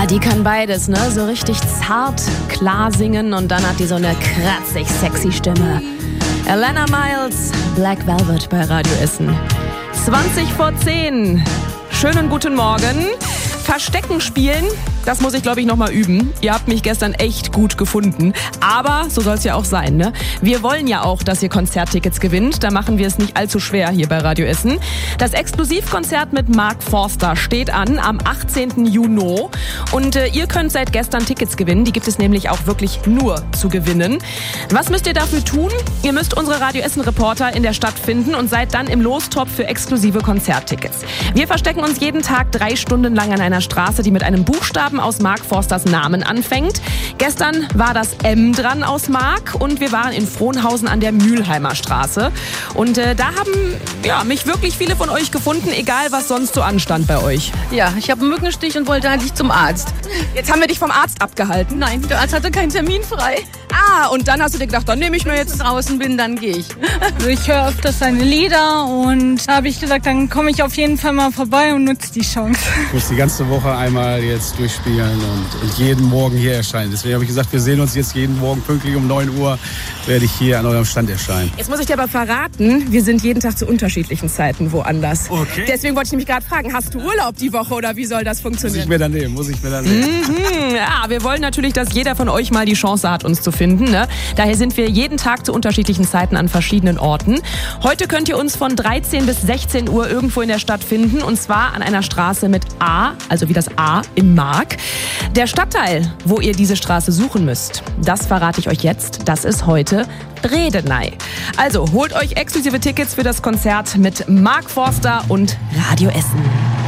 die kann beides, ne? So richtig zart, klar singen und dann hat die so eine kratzig sexy Stimme. Alana Miles, Black Velvet bei Radio Essen. 20:10. Schönen guten Morgen. Verstecken spielen, das muss ich, glaube ich, nochmal üben. Ihr habt mich gestern echt gut gefunden. Aber so soll es ja auch sein, ne? Wir wollen ja auch, dass ihr Konzerttickets gewinnt. Da machen wir es nicht allzu schwer hier bei Radio Essen. Das Exklusivkonzert mit Mark Forster steht an am 18. Juni. Und ihr könnt seit gestern Tickets gewinnen. Die gibt es nämlich auch wirklich nur zu gewinnen. Was müsst ihr dafür tun? Ihr müsst unsere Radio Essen-Reporter in der Stadt finden und seid dann im Lostopf für exklusive Konzerttickets. Wir verstecken uns jeden Tag 3 Stunden lang an einer Straße, die mit einem Buchstaben aus Mark Forsters Namen anfängt. Gestern war das M dran aus Mark und wir waren in Frohnhausen an der Mülheimer Straße. Und da haben mich wirklich viele von euch gefunden, egal was sonst so anstand bei euch. Ja, ich habe einen Mückenstich und wollte eigentlich zum Arzt. Jetzt haben wir dich vom Arzt abgehalten. Nein, der Arzt hatte keinen Termin frei. Und dann hast du dir gedacht, dann nehme ich mir jetzt... Wenn ich draußen bin, dann gehe ich. Also ich höre öfters seine Lieder und da habe ich gesagt, dann komme ich auf jeden Fall mal vorbei und nutze die Chance. Ich muss die ganze Woche einmal jetzt durchspielen und jeden Morgen hier erscheinen. Deswegen habe ich gesagt, wir sehen uns jetzt jeden Morgen pünktlich um 9 Uhr, werde ich hier an eurem Stand erscheinen. Jetzt muss ich dir aber verraten, wir sind jeden Tag zu unterschiedlichen Zeiten woanders. Okay. Deswegen wollte ich nämlich gerade fragen, hast du Urlaub die Woche oder wie soll das funktionieren? Muss ich mir dann nehmen. Ja, wir wollen natürlich, dass jeder von euch mal die Chance hat, uns zu finden. Ne? Daher sind wir jeden Tag zu unterschiedlichen Zeiten an verschiedenen Orten. Heute könnt ihr uns von 13 bis 16 Uhr irgendwo in der Stadt finden. Und zwar an einer Straße mit A, also wie das A in Mark. Der Stadtteil, wo ihr diese Straße suchen müsst, das verrate ich euch jetzt. Das ist heute Bredeney. Also holt euch exklusive Tickets für das Konzert mit Mark Forster und Radio Essen.